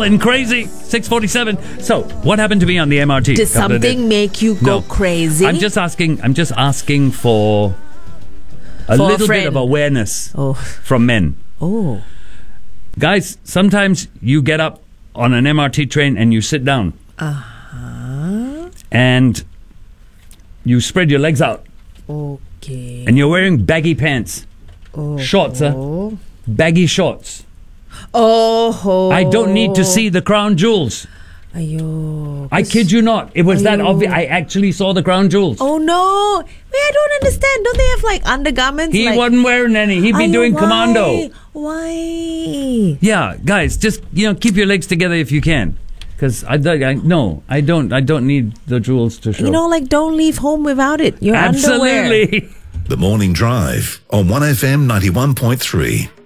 and crazy. 6:47. So, what happened to me on the MRT? Did something make you go crazy? I'm just asking for a little bit of awareness from men. Oh. Guys, sometimes you get up on an MRT train and you sit down. Uh-huh. And you spread your legs out. Okay. And you're wearing baggy pants. Shorts, baggy shorts. Oh. I don't need to see the crown jewels. Ayo. I kid you not. It was that obvious. I actually saw the crown jewels. Oh no. Wait, I don't understand. Don't they have like undergarments? He wasn't wearing any. He'd be doing commando. Why? Yeah, guys, just keep your legs together if you can. Because I don't need the jewels to show. Don't leave home without it. Your underwear. Absolutely. The Morning Drive on 1FM 91.3.